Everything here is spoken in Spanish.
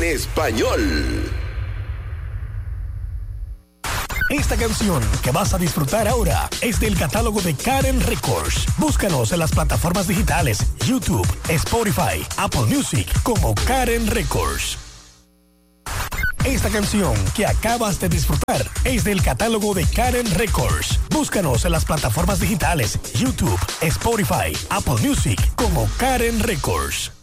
español. Esta canción que vas a disfrutar ahora es del catálogo de Karen Records. Búscanos en las plataformas digitales YouTube, Spotify, Apple Music como Karen Records. Esta canción que acabas de disfrutar es del catálogo de Karen Records. Búscanos en las plataformas digitales YouTube, Spotify, Apple Music como Karen Records.